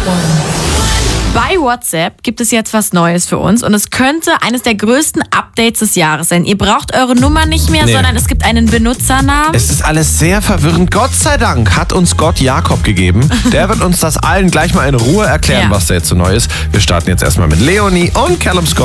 Bei WhatsApp gibt es jetzt was Neues für uns und es könnte eines der größten Updates des Jahres sein. Ihr braucht eure Nummer nicht mehr, sondern es gibt einen Benutzernamen. Es ist alles sehr verwirrend. Gott sei Dank hat uns Gott Jakob gegeben. Der wird uns das allen gleich mal in Ruhe erklären, was da jetzt so neu ist. Wir starten jetzt erstmal mit Leonie und Callum Scott.